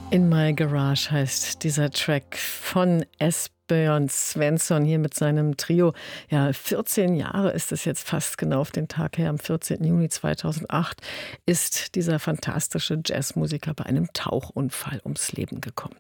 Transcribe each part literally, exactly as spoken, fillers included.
In My Garage heißt dieser Track von Esbjörn Svensson hier mit seinem Trio. Ja, vierzehn Jahre ist es jetzt fast genau auf den Tag her. Am vierzehnten Juni zweitausendacht ist dieser fantastische Jazzmusiker bei einem Tauchunfall ums Leben gekommen.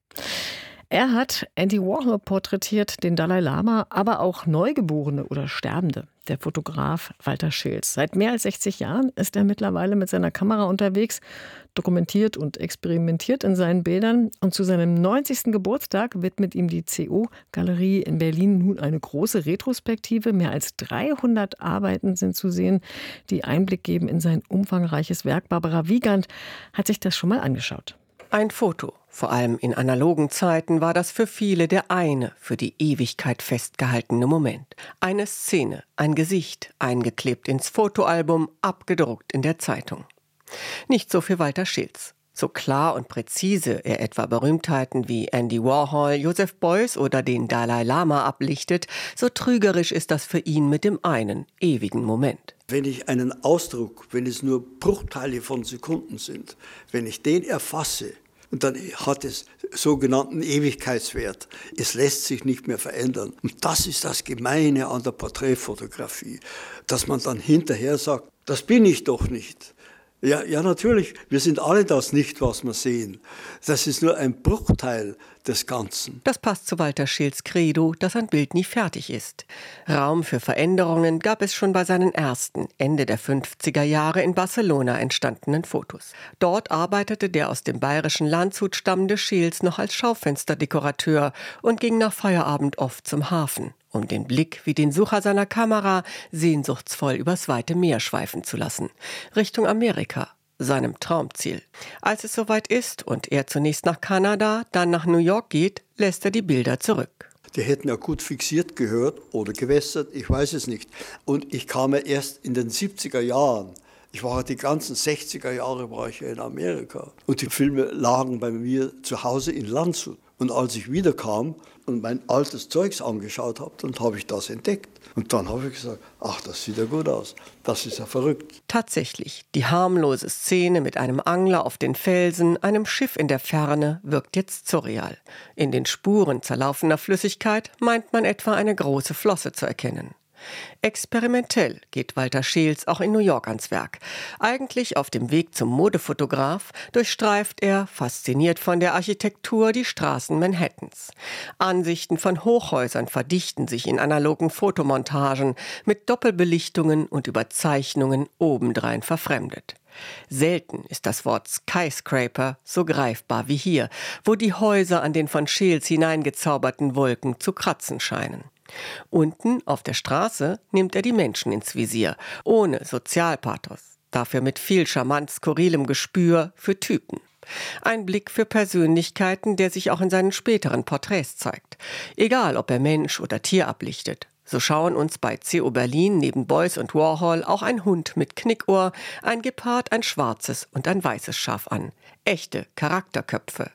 Er hat Andy Warhol porträtiert, den Dalai Lama, aber auch Neugeborene oder Sterbende. Der Fotograf Walter Schilz. Seit mehr als sechzig Jahren ist er mittlerweile mit seiner Kamera unterwegs, dokumentiert und experimentiert in seinen Bildern. Und zu seinem neunzigsten Geburtstag widmet ihm die C O-Galerie in Berlin nun eine große Retrospektive. Mehr als dreihundert Arbeiten sind zu sehen, die Einblick geben in sein umfangreiches Werk. Barbara Wiegand hat sich das schon mal angeschaut. Ein Foto. Vor allem in analogen Zeiten war das für viele der eine für die Ewigkeit festgehaltene Moment. Eine Szene, ein Gesicht, eingeklebt ins Fotoalbum, abgedruckt in der Zeitung. Nicht so für Walter Schilz. So klar und präzise er etwa Berühmtheiten wie Andy Warhol, Joseph Beuys oder den Dalai Lama ablichtet, so trügerisch ist das für ihn mit dem einen ewigen Moment. Wenn ich einen Ausdruck, wenn es nur Bruchteile von Sekunden sind, wenn ich den erfasse, und dann hat es sogenannten Ewigkeitswert. Es lässt sich nicht mehr verändern. Und das ist das Gemeine an der Porträtfotografie, dass man dann hinterher sagt, das bin ich doch nicht. Ja, ja, natürlich, wir sind alle das nicht, was wir sehen. Das ist nur ein Bruchteil des Ganzen. Das passt zu Walter Schilz' Credo, dass ein Bild nie fertig ist. Raum für Veränderungen gab es schon bei seinen ersten, Ende der fünfziger Jahre in Barcelona entstandenen Fotos. Dort arbeitete der aus dem bayerischen Landshut stammende Schilz noch als Schaufensterdekorateur und ging nach Feierabend oft zum Hafen, um den Blick wie den Sucher seiner Kamera sehnsuchtsvoll übers weite Meer schweifen zu lassen. Richtung Amerika, seinem Traumziel. Als es soweit ist und er zunächst nach Kanada, dann nach New York geht, lässt er die Bilder zurück. Die hätten ja gut fixiert gehört oder gewässert, ich weiß es nicht. Und ich kam ja erst in den siebziger Jahren. Ich war die ganzen sechziger Jahre war ich ja in Amerika. Und die Filme lagen bei mir zu Hause in Landshut. Und als ich wiederkam und mein altes Zeugs angeschaut habe, dann habe ich das entdeckt. Und dann habe ich gesagt, ach, das sieht ja gut aus. Das ist ja verrückt. Tatsächlich, die harmlose Szene mit einem Angler auf den Felsen, einem Schiff in der Ferne, wirkt jetzt surreal. In den Spuren zerlaufener Flüssigkeit meint man etwa eine große Flosse zu erkennen. Experimentell geht Walter Schilz auch in New York ans Werk. Eigentlich auf dem Weg zum Modefotograf durchstreift er, fasziniert von der Architektur, die Straßen Manhattans. Ansichten von Hochhäusern verdichten sich in analogen Fotomontagen mit Doppelbelichtungen und Überzeichnungen obendrein verfremdet. Selten ist das Wort Skyscraper so greifbar wie hier, wo die Häuser an den von Schilz hineingezauberten Wolken zu kratzen scheinen. Unten auf der Straße nimmt er die Menschen ins Visier, ohne Sozialpathos, dafür mit viel charmant skurrilem Gespür für Typen. Ein Blick für Persönlichkeiten, der sich auch in seinen späteren Porträts zeigt. Egal, ob er Mensch oder Tier ablichtet. So schauen uns bei C O Berlin neben Beuys und Warhol auch ein Hund mit Knickohr, ein Gepard, ein schwarzes und ein weißes Schaf an. Echte Charakterköpfe.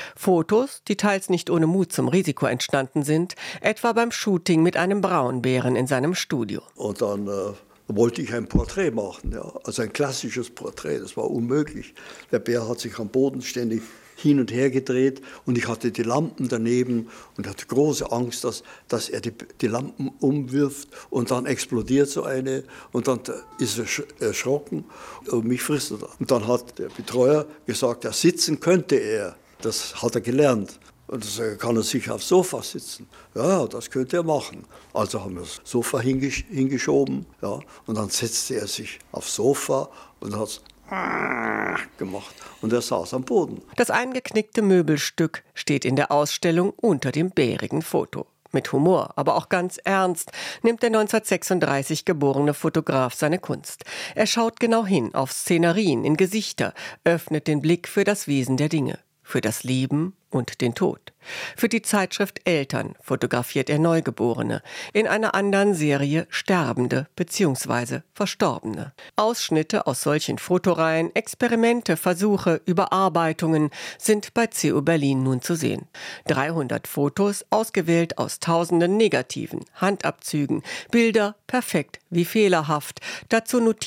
Fotos, die teils nicht ohne Mut zum Risiko entstanden sind, etwa beim Shooting mit einem Braunbären in seinem Studio. Und dann äh, wollte ich ein Porträt machen, ja. Also ein klassisches Porträt, das war unmöglich. Der Bär hat sich am Boden ständig hin und her gedreht und ich hatte die Lampen daneben und hatte große Angst, dass, dass er die, die Lampen umwirft und dann explodiert so eine und dann ist er erschrocken und mich frisst er. Und dann hat der Betreuer gesagt, ja, sitzen könnte er. Das hat er gelernt. Und so kann er sich aufs Sofa sitzen. Ja, das könnte er machen. Also haben wir das Sofa hingesch- hingeschoben. Ja, und dann setzte er sich aufs Sofa und hat es gemacht. Und er saß am Boden. Das eingeknickte Möbelstück steht in der Ausstellung unter dem bärigen Foto. Mit Humor, aber auch ganz ernst, nimmt der neunzehnhundertsechsunddreißig geborene Fotograf seine Kunst. Er schaut genau hin auf Szenerien, in Gesichter, öffnet den Blick für das Wesen der Dinge. Für das Leben und den Tod. Für die Zeitschrift Eltern fotografiert er Neugeborene, in einer anderen Serie Sterbende bzw. Verstorbene. Ausschnitte aus solchen Fotoreihen, Experimente, Versuche, Überarbeitungen sind bei C O Berlin nun zu sehen. dreihundert Fotos, ausgewählt aus tausenden Negativen, Handabzügen, Bilder perfekt wie fehlerhaft, dazu notiert